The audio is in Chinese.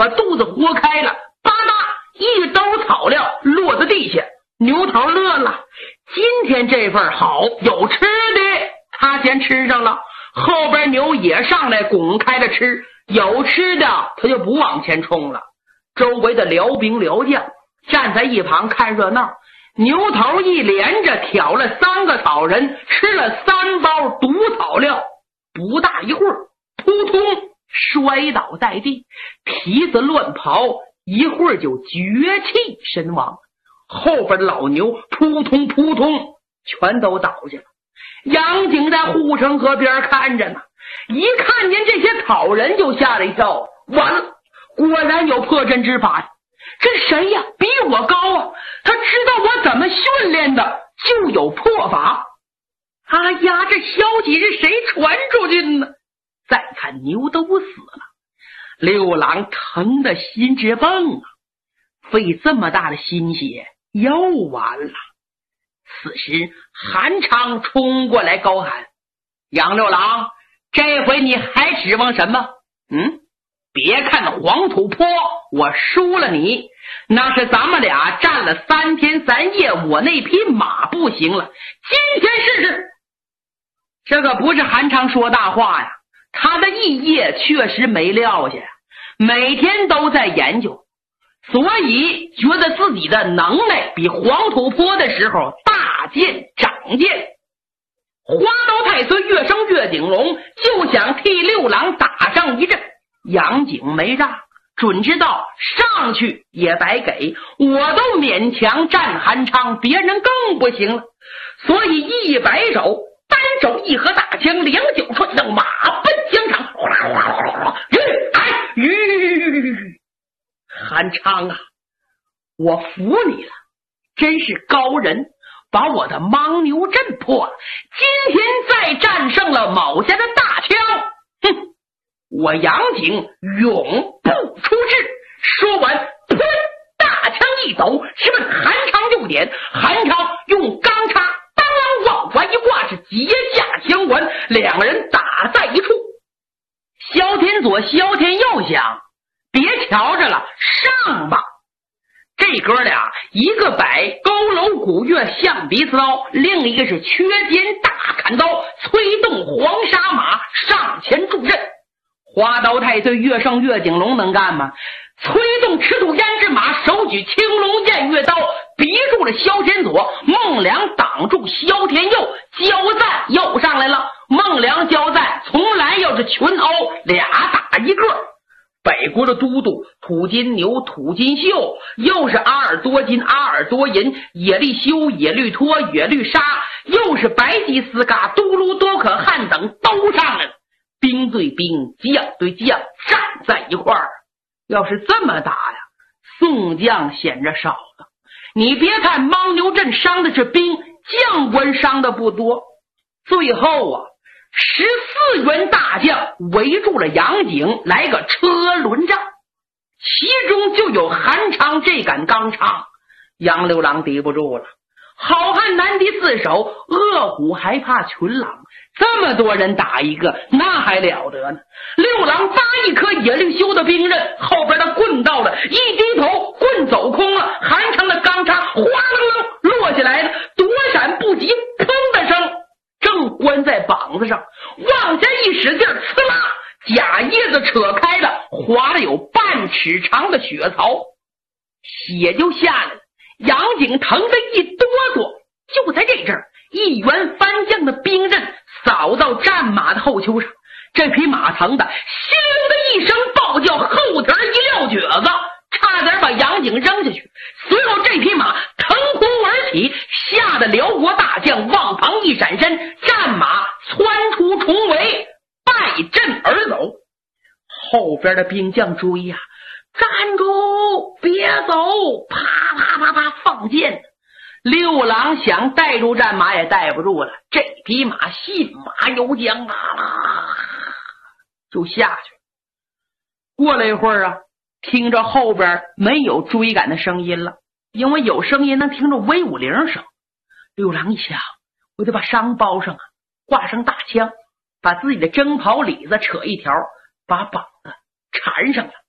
把肚子豁开了，吧嗒一兜草料落在地下。牛头乐了，今天这份好，有吃的，他先吃上了，后边牛也上来拱开了吃，有吃的他就不往前冲了。周围的辽兵辽将站在一旁看热闹，牛头一连着挑了3个草人，吃了3包毒草料，不大一会儿扑通摔倒在地，蹄子乱跑，一会儿就绝气身亡。后边的老牛扑通扑通全都倒下了。杨景在护城河边看着呢，一看见这些草人就吓了一跳，完了，果然有破阵之法呀！这谁呀？比我高啊！他知道我怎么训练的，就有破法。哎呀，这消息是谁传出去的呢？再看牛都死了，六郎疼得心直蹦啊，费这么大的心血又完了。此时韩昌冲过来高喊：杨六郎，这回你还指望什么？别看黄土坡我输了你，那是咱们俩战了3天3夜，我那匹马不行了，今天试试。这个不是韩昌说大话呀，他的异业确实没撂下，每天都在研究，所以觉得自己的能耐比黄土坡的时候大见长见。花刀太岁越升越顶龙就想替六郎打上一阵，杨景没让，准知道上去也白给，我都勉强战韩昌，别人更不行了，所以一摆手，单手一合大枪，2脚踹蹬，马奔疆场，哗啦哗啦哗啦，韩昌啊，我服你了，真是高人，把我的牦牛阵破了，今天再战胜了某家的大枪，我杨景永不出世。说完，噗，大枪一抖，直奔韩昌右点。韩昌用钢叉当啷往怀一挂，是结下相关，两个人打在一处。萧天左萧天右想，别瞧着了，上吧。这哥俩一个摆佝偻古月象鼻子刀，另一个是缺肩大砍刀，催动黄沙马上前助阵。花刀太岁越胜越景龙能干吗？催动赤兔胭脂马，手举青龙偃月刀，逼住了萧天左，孟良挡住萧天右，交战又上来了。孟良交战从来要是群殴，俩打一个。北国的都督土金牛土金秀，又是阿尔多金阿尔多银，野利修野律托野律沙，又是白吉斯嘎都卢多可汗等都上来了，兵对兵，将对将，站在一块儿。要是这么打呀，宋将显着少了。你别看牦牛阵伤的是兵，将官伤的不多。最后啊，14员大将围住了杨景，来个车轮战，其中就有韩昌这杆钢叉。杨六郎敌不住了，好汉难敌四手，恶虎还怕群狼，这么多人打一个，那还了得呢。六郎搭一颗野律修的兵刃，后边的棍到了，一低头，棍走空了，韩昌的钢叉哗楞楞落下来了，躲闪不及，砰的声正关在膀子上，往下一使劲，呲啦，假叶子扯开了，划了有半尺长的血槽，血就下来了。杨景疼得一哆嗦，就在这阵儿，一员翻将的兵刃扫到战马的后丘上，这匹马疼的心灵的一声暴叫，后蹄一撂蹶子，差点把杨景扔下去。随后这匹马腾空而起，吓得辽国大将往旁一闪身，战马窜出重围，败阵而走。后边的兵将追呀，站住，别走，啪啪啪啪放箭。六郎想带住战马也带不住了，这匹马信马由缰啊，就下去。过了一会儿啊，听着后边没有追赶的声音了，因为有声音能听着威武铃声。六郎一想，我得把伤包上啊，挂上大枪，把自己的征袍里子扯一条，把膀子缠上了。